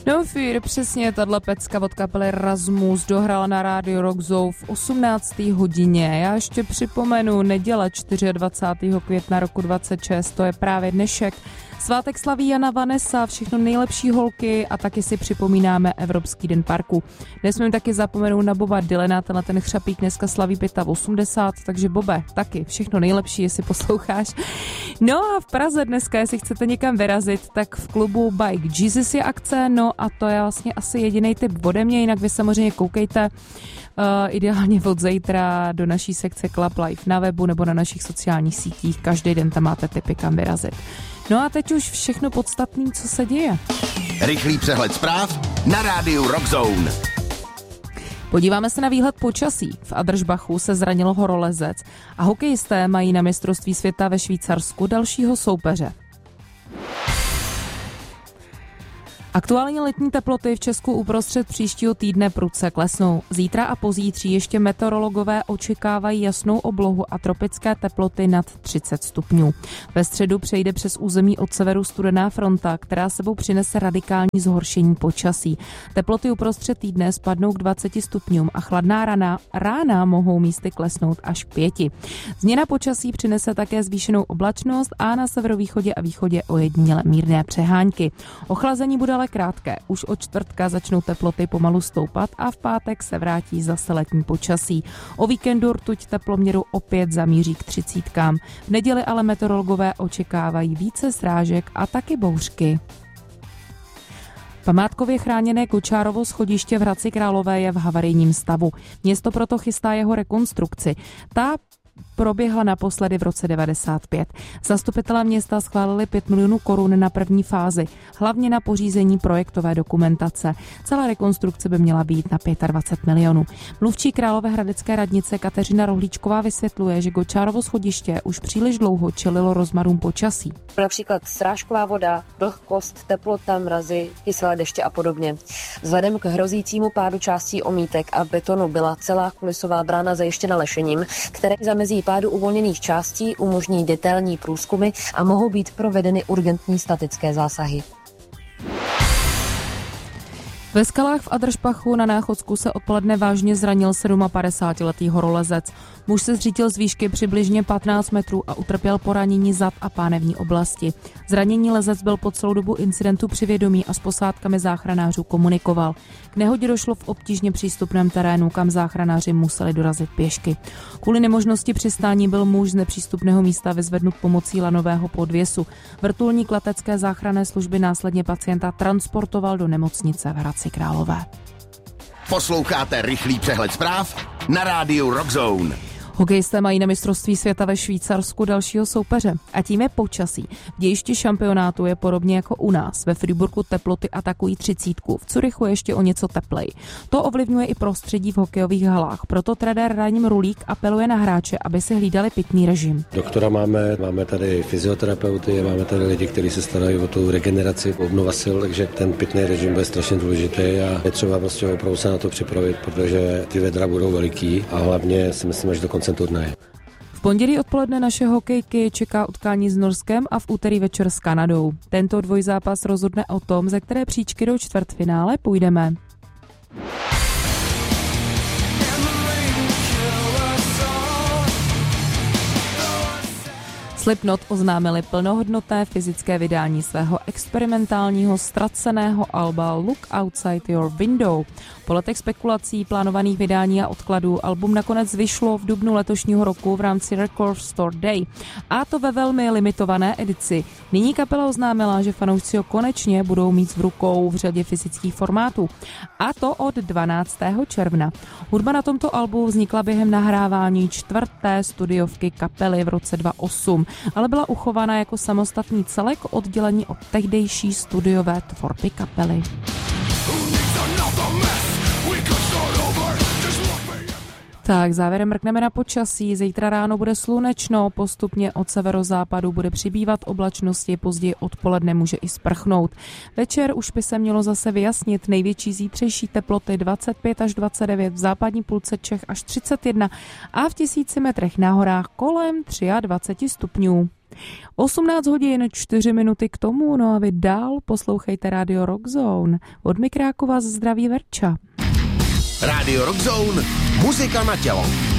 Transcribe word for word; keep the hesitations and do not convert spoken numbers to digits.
No Fear, přesně tahle pecka od kapely Rasmus dohrála na rádiu Rock Zone v osmnácté hodině. Já ještě připomenu, neděle dvacátého čtvrtého května roku dvacet šest, to je právě dnešek. Svátek slaví Jana Vanessa, všechno nejlepší holky a taky si připomínáme Evropský den parku. Nesmím taky zapomenout na Boba Dylana, tenhle ten chřapík dneska slaví osmdesát pět, takže Bobe, taky všechno nejlepší, jestli posloucháš. No a v Praze dneska, jestli chcete někam vyrazit, tak v klubu Bike Jesus je akce, no a to je vlastně asi jediný tip ode mě, jinak vy samozřejmě koukejte uh, ideálně od zítra do naší sekce Club Life na webu nebo na našich sociálních sítích, každý den tam máte tipy, kam vyrazit. No a teď už všechno podstatné, co se děje. Rychlý přehled zpráv na rádiu Rock Zone. Podíváme se na výhled počasí. V Adržbachu se zranil horolezec a hokejisté mají na mistrovství světa ve Švýcarsku dalšího soupeře. Aktuálně letní teploty v Česku uprostřed příštího týdne prudce klesnou. Zítra a pozítří ještě meteorologové očekávají jasnou oblohu a tropické teploty nad třicet stupňů. Ve středu přejde přes území od severu studená fronta, která sebou přinese radikální zhoršení počasí. Teploty uprostřed týdne spadnou k dvaceti stupňům a chladná rána, rána mohou místy klesnout až k pěti. Změna počasí přinese také zvýšenou oblačnost a na severovýchodě a východě ojediněle mírné přehánky. Ochlazení bude ale krátké. Už od čtvrtka začnou teploty pomalu stoupat a v pátek se vrátí zase letní počasí. O víkendu rtuť teploměru opět zamíří k třicítkám. V neděli ale meteorologové očekávají více srážek a taky bouřky. Památkově chráněné Kočárovo schodiště v Hradci Králové je v havarijním stavu. Město proto chystá jeho rekonstrukci. Ta proběhla naposledy v roce devadesát pět. Zastupitelé města schválili pět milionů korun na první fázi, hlavně na pořízení projektové dokumentace. Celá rekonstrukce by měla být na dvacet pět milionů. Mluvčí Královéhradecké radnice Kateřina Rohlíčková vysvětluje, že Kočárovo schodiště už příliš dlouho čelilo rozmarům počasí. Například srážková voda, vlhkost, teplota, mrazy, kyselé deště a podobně. Vzhledem k hrozícímu pádu částí omítek a betonu byla celá kulisová brána zajištěna lešením, které zamezí pádu uvolněných částí, umožní detailní průzkumy a mohou být provedeny urgentní statické zásahy. Ve skalách v Adržpachu na Náchodsku se odpoledne vážně zranil padesátisedmiletý horolezec. Muž se zřítil z výšky přibližně patnáct metrů a utrpěl poranění zad a pánevní oblasti. Zranění lezec byl po celou dobu incidentu při vědomí a s posádkami záchranářů komunikoval. K nehodě došlo v obtížně přístupném terénu, kam záchranáři museli dorazit pěšky. Kvůli nemožnosti přistání byl muž z nepřístupného místa vyzvednut pomocí lanového podvěsu. Vrtulník letecké záchranné služby následně pacienta transportoval do nemocnice v Hradci Králové. Posloucháte rychlý přehled zpráv na rádiu Rock Zone. Hokejisté mají na mistrovství světa ve Švýcarsku dalšího soupeře a tím je počasí. V dějišti šampionátu je podobně jako u nás. Ve Freiburgu teploty atakují třicítku, v Curychu ještě o něco teplej. To ovlivňuje i prostředí v hokejových halách, proto trenér Radim Rulík apeluje na hráče, aby si hlídali pitný režim. Doktora máme, máme tady fyzioterapeuty, máme tady lidi, kteří se starají o tu regeneraci, obnova sil, takže ten pitný režim bude strašně důležitý a je třeba prostě opravdu se na to připravit, protože ty vedra budou veliký a hlavně si myslím, že do konce turnaje. V pondělí odpoledne naše hokejky čeká utkání s Norskem a v úterý večer s Kanadou. Tento dvojzápas rozhodne o tom, ze které příčky do čtvrtfinále půjdeme. Slipknot oznámili plnohodnotné fyzické vydání svého experimentálního ztraceného alba Look Outside Your Window. Po letech spekulací, plánovaných vydání a odkladů album nakonec vyšlo v dubnu letošního roku v rámci Record Store Day. A to ve velmi limitované edici. Nyní kapela oznámila, že fanoušci ho konečně budou mít v rukou v řadě fyzických formátů. A to od dvanáctého června. Hudba na tomto albu vznikla během nahrávání čtvrté studiovky kapely v roce dva tisíce osm, ale byla uchována jako samostatný celek oddělení od tehdejší studiové tvorby kapely. Tak závěrem mrkneme na počasí. Zítra ráno bude slunečno, postupně od severozápadu bude přibývat oblačnosti, později odpoledne může i sprchnout. Večer už by se mělo zase vyjasnit, největší zítřejší teploty dvacet pět až dvacet devět, v západní půlce Čech až třicet jedna a v tisíci metrech na horách kolem dvacet tři stupňů. osmnáct hodin čtyři minuty k tomu, no a vy dál poslouchejte Radio Rock Zone. Od Mikrákova zdraví Verča. Radio Rock Zone, muzika na tělo.